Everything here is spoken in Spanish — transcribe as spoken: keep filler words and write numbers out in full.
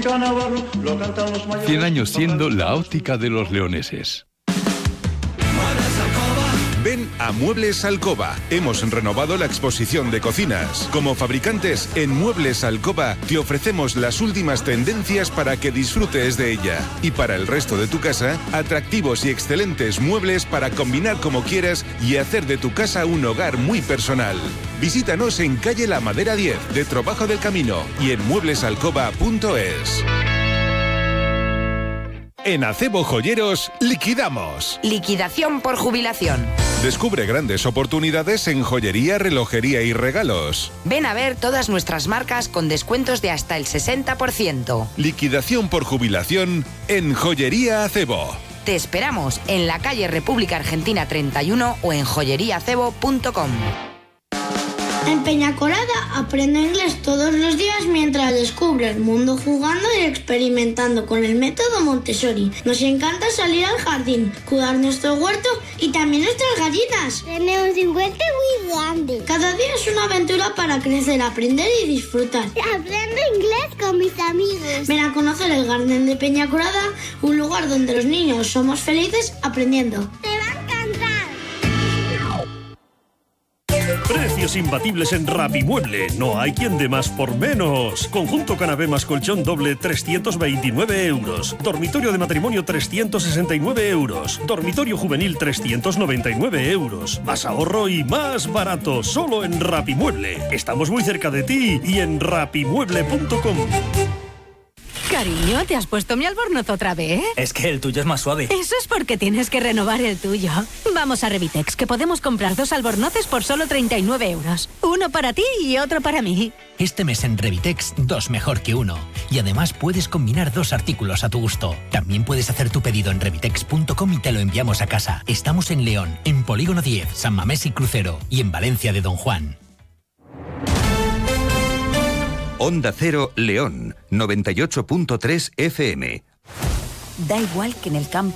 música navarro, lo cantan los mayores. cien años siendo la óptica de los leoneses. Ven a Muebles Alcoba. Hemos renovado la exposición de cocinas. Como fabricantes, en Muebles Alcoba te ofrecemos las últimas tendencias para que disfrutes de ella. Y para el resto de tu casa, atractivos y excelentes muebles para combinar como quieras y hacer de tu casa un hogar muy personal. Visítanos en calle La Madera diez de Trobajo del Camino y en muebles alcoba punto es. En Acebo Joyeros, liquidamos. Liquidación por jubilación. Descubre grandes oportunidades en joyería, relojería y regalos. Ven a ver todas nuestras marcas con descuentos de hasta el sesenta por ciento. Liquidación por jubilación en Joyería Acebo. Te esperamos en la calle República Argentina treinta y uno o en joyería acebo punto com. En Peñacolada aprendo inglés todos los días mientras descubre el mundo jugando y experimentando con el método Montessori. Nos encanta salir al jardín, cuidar nuestro huerto y también nuestras gallinas. Tenemos un huerto muy grande. Cada día es una aventura para crecer, aprender y disfrutar. Aprendo inglés con mis amigos. Ven a conocer el Jardín de Peñacolada, un lugar donde los niños somos felices aprendiendo. Te va a encantar. Precios imbatibles en Rapimueble. No hay quien dé más por menos. Conjunto canapé más colchón doble, trescientos veintinueve euros. Dormitorio de matrimonio, trescientos sesenta y nueve euros. Dormitorio juvenil, trescientos noventa y nueve euros. Más ahorro y más barato. Solo en Rapimueble. Estamos muy cerca de ti y en rapimueble punto com. Cariño, ¿te has puesto mi albornoz otra vez? Es que el tuyo es más suave. Eso es porque tienes que renovar el tuyo. Vamos a Revitex, que podemos comprar dos albornoces por solo treinta y nueve euros. Uno para ti y otro para mí. Este mes en Revitex, dos mejor que uno. Y además puedes combinar dos artículos a tu gusto. También puedes hacer tu pedido en revitex punto com y te lo enviamos a casa. Estamos en León, en Polígono diez, San Mamés y Crucero. Y en Valencia de Don Juan. Onda Cero León, noventa y ocho punto tres F M. Da igual que en el campo